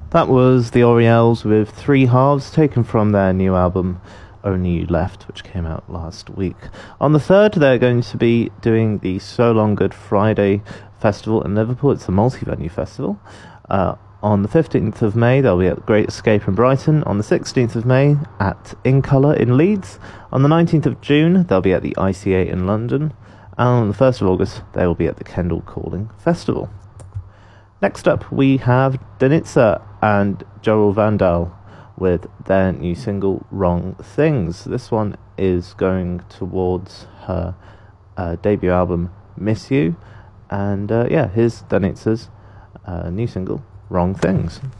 That was the Orioles with Three Halves, taken from their new album Only You Left, which came out last week. On the 3rd, they're going to be doing the So Long Good Friday Festival in Liverpool. It's a multi-venue festival. On the 15th of May, they'll be at Great Escape in Brighton. On the 16th of May, at In Colour in Leeds. On the 19th of June, they'll be at the ICA in London. And on the 1st of August, they will be at the Kendal Calling Festival. Next up, we have Danitza and Joel Vandal with their new single, Wrong Things. This one is going towards her debut album, Miss You. And here's Danitza's new single, Wrong Things.